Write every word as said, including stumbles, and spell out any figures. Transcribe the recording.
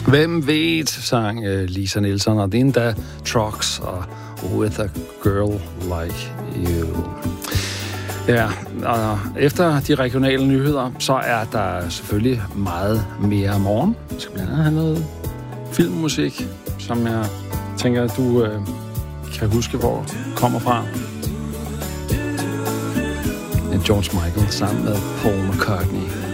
Hvem ved, sang Lisa Nielsen, og det er endda Trucks og With a Girl Like You. Ja, og efter de regionale nyheder, så er der selvfølgelig meget mere morgen. Jeg skal blandt andet have noget filmmusik, som jeg tænker, at du øh, kan huske, hvor kommer fra. George Michael sammen med Paul McCartney.